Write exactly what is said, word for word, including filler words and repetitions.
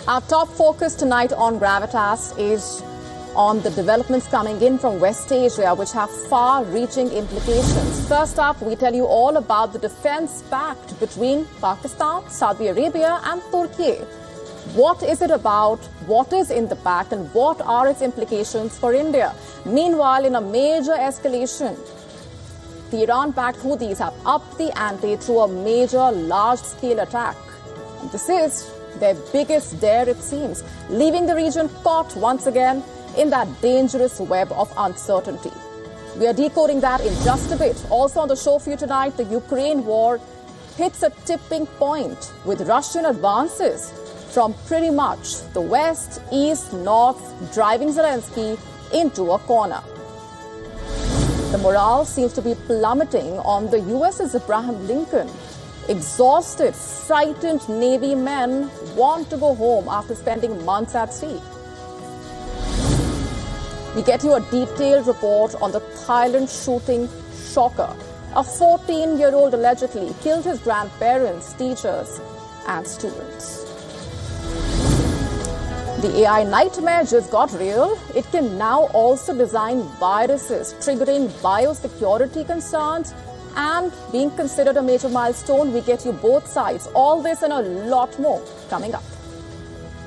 Our top focus tonight on Gravitas is on the developments coming in from West Asia, which have far-reaching implications. First up, we tell you all about the defense pact between Pakistan, Saudi Arabia and Turkey. What is it about? What is in the pact and what are its implications for India? Meanwhile, in a major escalation, the Iran-backed Houthis have upped the ante through a major large-scale attack. And this is their biggest dare, it seems, leaving the region caught once again in that dangerous web of uncertainty. We are decoding that in just a bit. Also on the show for you tonight, the Ukraine war hits a tipping point with Russian advances from pretty much the west, east, north, driving Zelensky into a corner. The morale seems to be plummeting on the U S's Abraham Lincoln. Exhausted, frightened Navy men want to go home after spending months at sea. We get you a detailed report on the Thailand shooting shocker. A fourteen-year-old allegedly killed his grandparents, teachers, and students. The A I nightmare just got real. It can now also design viruses, triggering biosecurity concerns and being considered a major milestone. We get you both sides. All this and a lot more coming up.